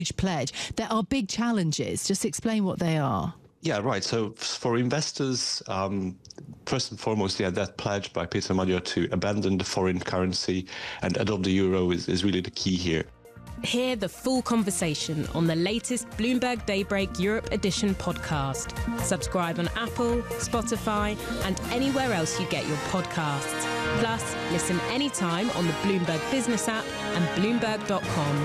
pledge. There are big challenges. Just explain what they are. Yeah, right. So for investors, first and foremost, that pledge by Peter Magyar to abandon the foreign currency and adopt the euro is really the key here. Hear the full conversation on the latest Bloomberg Daybreak Europe Edition podcast. Subscribe on Apple, Spotify, and anywhere else you get your podcasts. Plus, listen anytime on the Bloomberg Business app and Bloomberg.com.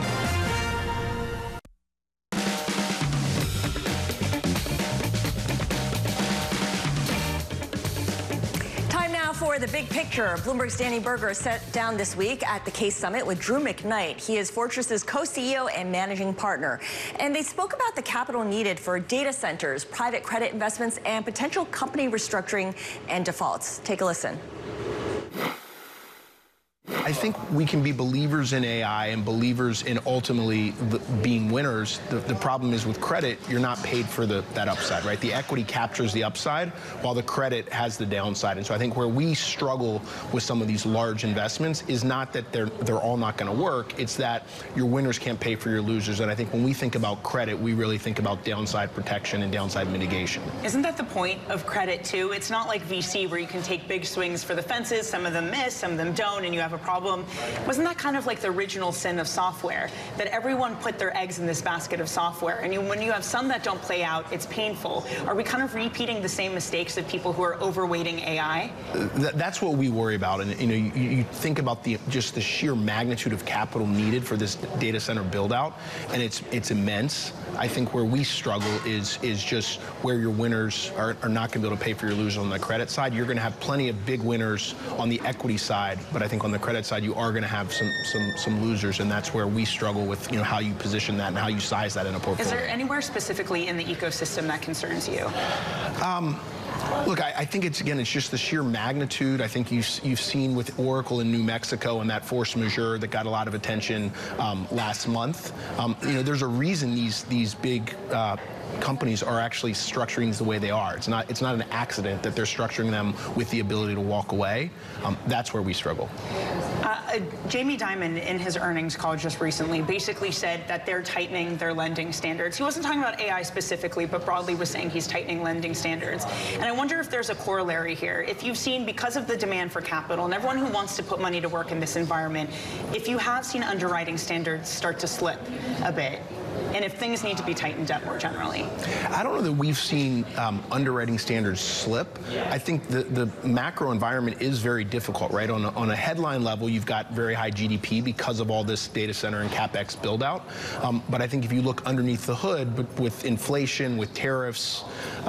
For the big picture, Bloomberg's Danny Berger sat down this week at the Case Summit with Drew McKnight. He is Fortress's co-CEO and managing partner. And they spoke about the capital needed for data centers, private credit investments, and potential company restructuring and defaults. Take a listen. I think we can be believers in AI and believers in ultimately being winners. The problem is with credit, you're not paid for that upside, right? The equity captures the upside while the credit has the downside. And so I think where we struggle with some of these large investments is not that they're all not going to work. It's that your winners can't pay for your losers. And I think when we think about credit, we really think about downside protection and downside mitigation. Isn't that the point of credit, too? It's not like VC where you can take big swings for the fences. Some of them miss, some of them don't, and you have a problem. Wasn't that kind of like the original sin of software, that everyone put their eggs in this basket of software, and when you have some that don't play out, it's painful? Are we kind of repeating the same mistakes of people who are overweighting AI? That's what we worry about, and you think about just the sheer magnitude of capital needed for this data center build out, and it's immense. I think where we struggle is just where your winners are not going to be able to pay for your losers on the credit side. You're going to have plenty of big winners on the equity side, but I think on the credit side you are going to have some losers, and that's where we struggle with how you position that and how you size that in a portfolio. Is there anywhere specifically in the ecosystem that concerns you? Look, I think it's just the sheer magnitude. I think you've seen with Oracle in New Mexico and that force majeure that got a lot of attention last month. There's a reason these big companies are actually structuring the way they are. It's not an accident that they're structuring them with the ability to walk away. That's where we struggle. Jamie Dimon, in his earnings call just recently, basically said that they're tightening their lending standards. He wasn't talking about AI specifically, but broadly was saying he's tightening lending standards. And I wonder if there's a corollary here. If you've seen, because of the demand for capital and everyone who wants to put money to work in this environment, if you have seen underwriting standards start to slip a bit, and if things need to be tightened up more generally? I don't know that we've seen underwriting standards slip. I think the macro environment is very difficult, right? On a headline level, you've got very high GDP because of all this data center and CapEx build out. But I think if you look underneath the hood, with inflation, with tariffs,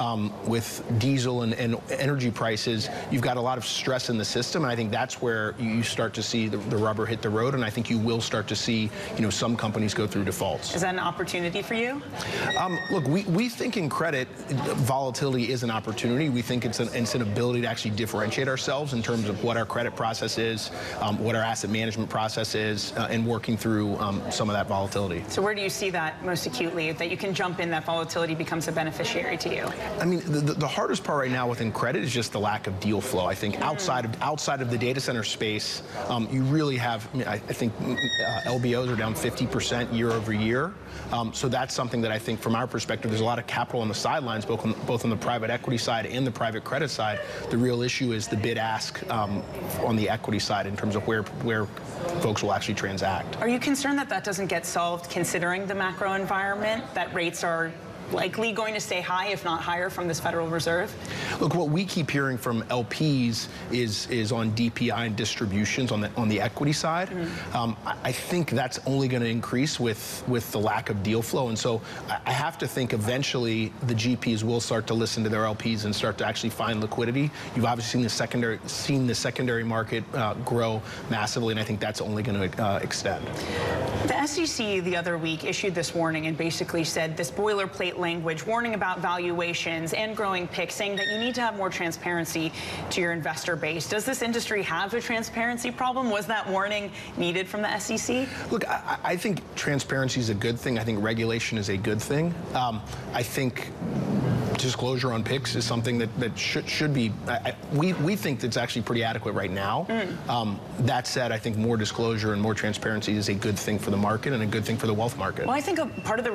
with diesel and energy prices, you've got a lot of stress in the system. And I think that's where you start to see the rubber hit the road. And I think you will start to see some companies go through defaults. Is that an opportunity for you? Look, we think in credit, volatility is an opportunity. We think it's an ability to actually differentiate ourselves in terms of what our credit process is, what our asset management process is, and working through some of that volatility. So where do you see that most acutely, that you can jump in, that volatility becomes a beneficiary to you? I mean, the hardest part right now within credit is just the lack of deal flow. I think outside of the data center space, you really have, I think LBOs are down 50% year over year. So that's something that I think from our perspective, there's a lot of capital on the sidelines, both on the private equity side and the private credit side. The real issue is the bid-ask on the equity side in terms of where folks will actually transact. Are you concerned that doesn't get solved considering the macro environment, that rates are likely going to stay high, if not higher, from this Federal Reserve? Look, what we keep hearing from LPs is on DPI and distributions on the equity side. I think that's only going to increase with the lack of deal flow, and so I have to think eventually the GPs will start to listen to their LPs and start to actually find liquidity. You've obviously seen the secondary market grow massively, and I think that's only going to extend. The SEC the other week issued this warning and basically said this boilerplate language, warning about valuations and growing PIK, saying that you need to have more transparency to your investor base. Does this industry have a transparency problem? Was that warning needed from the SEC? Look, I think transparency is a good thing. I think regulation is a good thing. I think disclosure on picks is something that should be, we think that's actually pretty adequate right now. That said, I think more disclosure and more transparency is a good thing for the market and a good thing for the wealth market. Well, I think a part of the